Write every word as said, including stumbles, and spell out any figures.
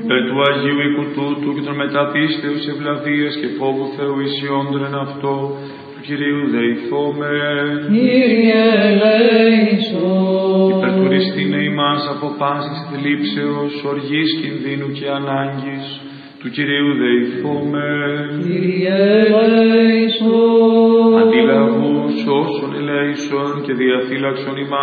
Υπέρ του Αγίου οίκου τούτου και των μεταπίστεως ευλαβίας και φόβου Θεού ισιόντρεν αυτό, του Κυρίου δεηθόμεν. Κύριε ελέησον. Υπέρ του ρηστήνε ημάς από πάσης θλίψεως, οργής, κινδύνου και ανάγκης, του Κυρίου δεηθόμεν. Κύριε ελέησον. Αντιλαβούς όσων ελέησον και διαφύλαξον ημάς